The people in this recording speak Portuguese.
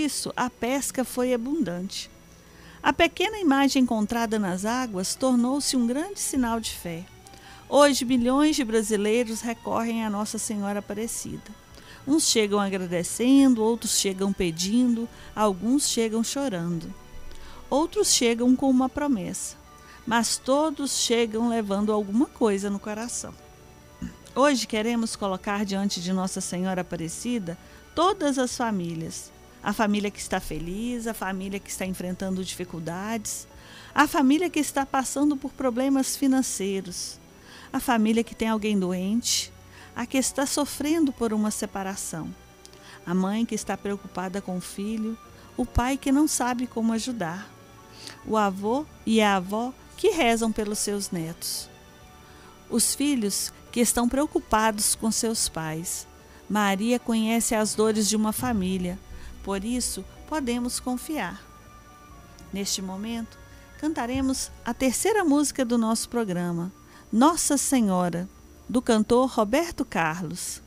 isso, a pesca foi abundante. A pequena imagem encontrada nas águas tornou-se um grande sinal de fé. Hoje, milhões de brasileiros recorrem a Nossa Senhora Aparecida. Uns chegam agradecendo, outros chegam pedindo, alguns chegam chorando. Outros chegam com uma promessa, mas todos chegam levando alguma coisa no coração. Hoje queremos colocar diante de Nossa Senhora Aparecida todas as famílias. A família que está feliz, a família que está enfrentando dificuldades, a família que está passando por problemas financeiros, a família que tem alguém doente, a que está sofrendo por uma separação, a mãe que está preocupada com o filho, o pai que não sabe como ajudar, o avô e a avó que rezam pelos seus netos, os filhos que estão preocupados com seus pais. Maria conhece as dores de uma família, por isso podemos confiar. Neste momento, cantaremos a terceira música do nosso programa, Nossa Senhora, do cantor Roberto Carlos.